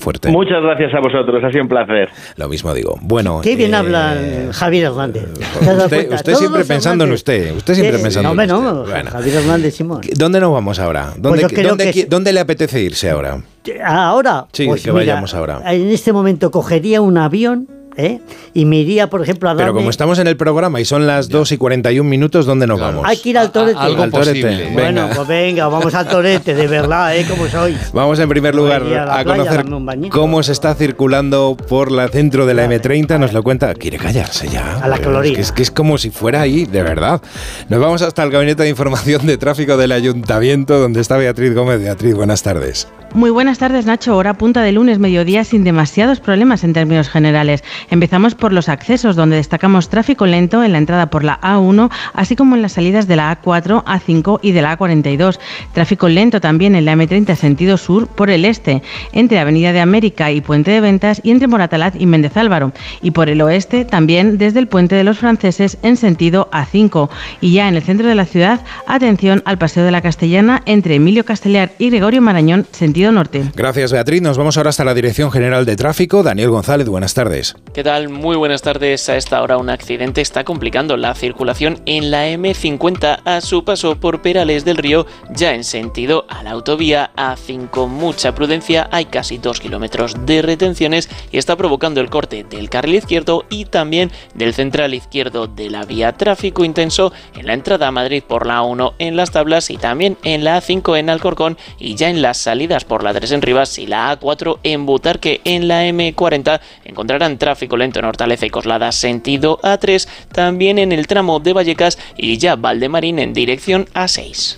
fuerte. Muchas gracias a vosotros, ha sido un placer. Lo mismo digo. Bueno, qué bien habla Javier Hernández. Usted siempre pensando en usted. Usted siempre pensando en usted. No, bueno. Javier Hernández, Simón. ¿Dónde nos vamos ahora? ¿Dónde le apetece irse ahora? ¿Ahora? Sí, pues que vayamos ahora. En este momento cogería un avión, y me iría, por ejemplo, a darme... Pero como estamos en el programa y son las 2:41, ¿dónde nos vamos? Hay que ir al Torete. Algo al Torete. posible. Bueno, pues venga, vamos al Torete, de verdad, como sois. Vamos en primer lugar a conocer cómo se está circulando por el centro de la M30. Nos lo cuenta... Quiere callarse ya. A la Coloría. Es que es como si fuera ahí, de verdad. Nos vamos hasta el Gabinete de Información de Tráfico del Ayuntamiento, donde está Beatriz Gómez. Beatriz, buenas tardes. Muy buenas tardes, Nacho. Hora punta de lunes, mediodía, sin demasiados problemas en términos generales. Empezamos por los accesos, donde destacamos tráfico lento en la entrada por la A1, así como en las salidas de la A4, A5 y de la A42. Tráfico lento también en la M30 sentido sur por el este, entre Avenida de América y Puente de Ventas, y entre Moratalaz y Méndez Álvaro. Y por el oeste también desde el Puente de los Franceses en sentido A5. Y ya en el centro de la ciudad, atención al Paseo de la Castellana entre Emilio Castellar y Gregorio Marañón, sentido norte. Gracias, Beatriz. Nos vamos ahora hasta la Dirección General de Tráfico. Daniel González, buenas tardes. ¿Qué tal? Muy buenas tardes. A esta hora un accidente está complicando la circulación en la M50 a su paso por Perales del Río, ya en sentido a la autovía A5. Mucha prudencia, hay casi 2 kilómetros de retenciones y está provocando el corte del carril izquierdo y también del central izquierdo de la vía. Tráfico intenso en la entrada a Madrid por la A1 en Las Tablas y también en la A5 en Alcorcón, y ya en las salidas por la 3 en Rivas y la A4 en Butarque. En la M40 encontrarán tráfico lento en Hortaleza y Coslada sentido A3, también en el tramo de Vallecas y ya Valdemarín en dirección A6.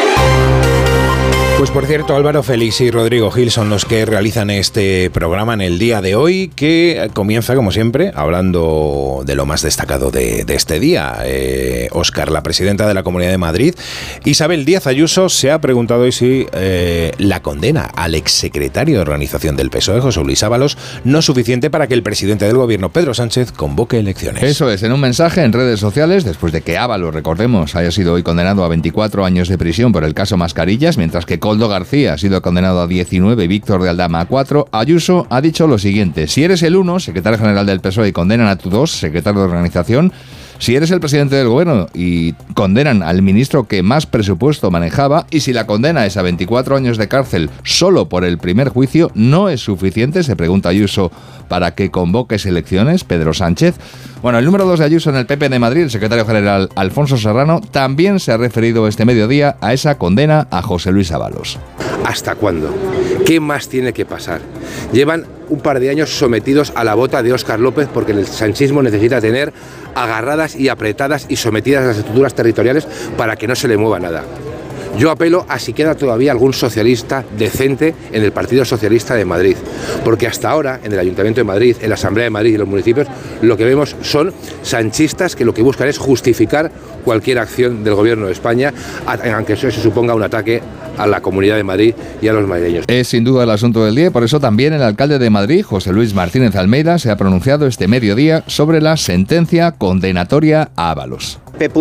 Pues por cierto, Álvaro Félix y Rodrigo Gil son los que realizan este programa en el día de hoy, que comienza, como siempre, hablando de lo más destacado de este día. Óscar, la presidenta de la Comunidad de Madrid, Isabel Díaz Ayuso, se ha preguntado hoy si la condena al exsecretario de Organización del PSOE, José Luis Ábalos, no es suficiente para que el presidente del gobierno, Pedro Sánchez, convoque elecciones. Eso es, en un mensaje en redes sociales, después de que Ábalos, recordemos, haya sido hoy condenado a 24 años de prisión por el caso Mascarillas, mientras que Koldo García ha sido condenado a 19 y Víctor de Aldama a 4, Ayuso ha dicho lo siguiente: si eres el 1, secretario general del PSOE, y condenan a tu 2, secretario de organización, si eres el presidente del gobierno y condenan al ministro que más presupuesto manejaba, y si la condena es a 24 años de cárcel solo por el primer juicio, ¿no es suficiente, se pregunta Ayuso, para que convoques elecciones, Pedro Sánchez? Bueno, el número 2 de Ayuso en el PP de Madrid, el secretario general Alfonso Serrano, también se ha referido este mediodía a esa condena a José Luis Ábalos. ¿Hasta cuándo? ¿Qué más tiene que pasar? Llevan un par de años sometidos a la bota de Óscar López, porque el sanchismo necesita tener agarradas y apretadas y sometidas las estructuras territoriales para que no se le mueva nada. Yo apelo a si queda todavía algún socialista decente en el Partido Socialista de Madrid, porque hasta ahora en el Ayuntamiento de Madrid, en la Asamblea de Madrid y en los municipios, lo que vemos son sanchistas que lo que buscan es justificar cualquier acción del Gobierno de España, aunque eso suponga un ataque a la Comunidad de Madrid y a los madrileños. Es sin duda el asunto del día, y por eso también el alcalde de Madrid, José Luis Martínez Almeida, se ha pronunciado este mediodía sobre la sentencia condenatoria a Ábalos.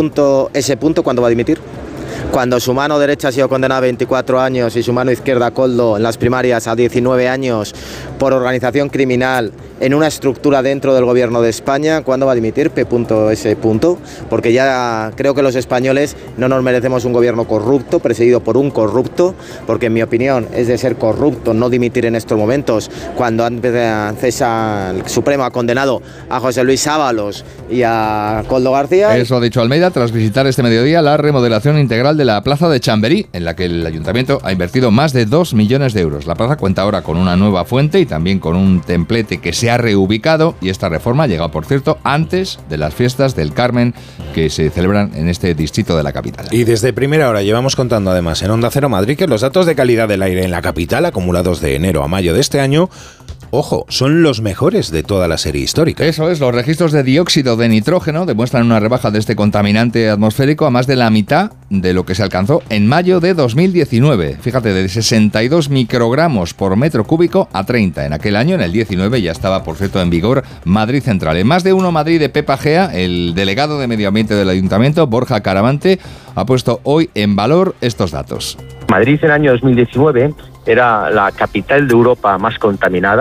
¿Ese punto cuándo va a dimitir? Cuando su mano derecha ha sido condenada a 24 años y su mano izquierda, Koldo, en las primarias a 19 años por organización criminal en una estructura dentro del gobierno de España, ¿cuándo va a dimitir ese punto? Porque ya creo que los españoles no nos merecemos un gobierno corrupto, presidido por un corrupto, porque en mi opinión es de ser corrupto no dimitir en estos momentos, cuando antes el Supremo ha condenado a José Luis Ábalos y a Koldo García. Eso ha dicho Almeida tras visitar este mediodía la remodelación integral de la plaza de Chamberí, en la que el ayuntamiento ha invertido más de 2 millones de euros. La plaza cuenta ahora con una nueva fuente y también con un templete que se ha reubicado, y esta reforma ha llegado, por cierto, antes de las fiestas del Carmen que se celebran en este distrito de la capital. Y desde primera hora llevamos contando además en Onda Cero Madrid que los datos de calidad del aire en la capital, acumulados de enero a mayo de este año, ojo, son los mejores de toda la serie histórica. Eso es, los registros de dióxido de nitrógeno demuestran una rebaja de este contaminante atmosférico a más de la mitad de lo que se alcanzó en mayo de 2019. Fíjate, de 62 microgramos por metro cúbico a 30. En aquel año, en el 19, ya estaba, por cierto, en vigor Madrid Central. En Más de Uno Madrid de Pepa Gea, el delegado de Medio Ambiente del Ayuntamiento, Borja Caravante, ha puesto hoy en valor estos datos. Madrid en el año 2019 era la capital de Europa más contaminada.